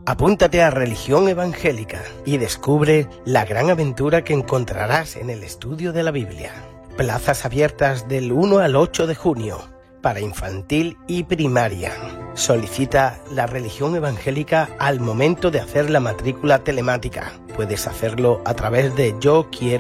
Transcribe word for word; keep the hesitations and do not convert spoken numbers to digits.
Apúntate a Religión Evangélica y descubre la gran aventura que encontrarás en el estudio de la Biblia. Plazas abiertas del uno al ocho de junio para infantil y primaria. Solicita la Religión Evangélica al momento de hacer la matrícula telemática. Puedes hacerlo a través de Yo Quiero